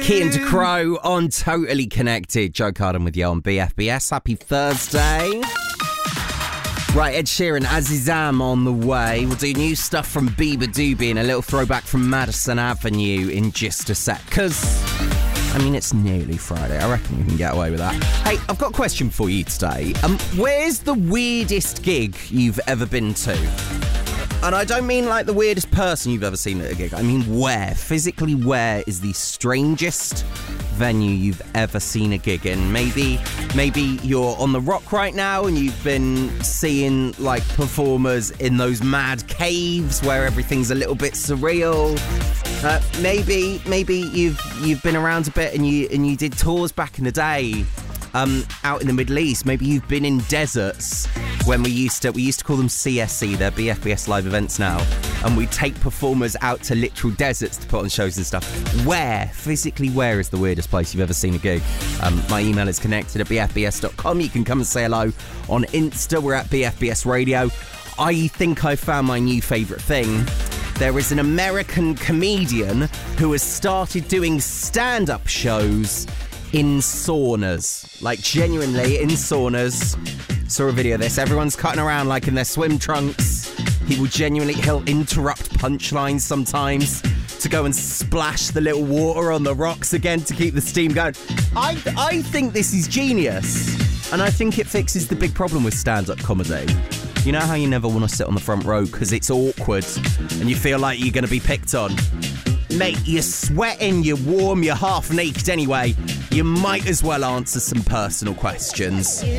Keaton to Crow on Totally Connected. Joe Carden with you on BFBS. Happy Thursday. Right, Ed Sheeran, Azizam on the way. We'll do new stuff from Bieber Doobie and a little throwback from Madison Avenue in just a sec. Because, I mean, it's nearly Friday. I reckon you can get away with that. Hey, I've got a question for you today. Where's the weirdest gig you've ever been to? And I don't mean like the weirdest person you've ever seen at a gig. I mean physically where is the strangest venue you've ever seen a gig in? Maybe you're on the Rock right now and you've been seeing like performers in those mad caves where everything's a little bit surreal. Maybe you've been around a bit and you did tours back in the day. Out in the Middle East. Maybe you've been in deserts when we used to call them CSC, they're BFBS live events now, and we take performers out to literal deserts to put on shows and stuff. Physically where is the weirdest place you've ever seen a gig? My email is connected@bfbs.com. You can come and say hello on Insta. We're at BFBS Radio. I think I found my new favourite thing. There is an American comedian who has started doing stand-up shows in saunas, like genuinely in saunas. Saw a video of this. Everyone's cutting around like in their swim trunks. He'll interrupt punchlines sometimes to go and splash the little water on the rocks again to keep the steam going. I think this is genius, and I think it fixes the big problem with stand-up comedy. You know how you never want to sit on the front row because it's awkward and you feel like you're going to be picked on? Mate, you're sweating, you're warm, you're half naked anyway. You might as well answer some personal questions.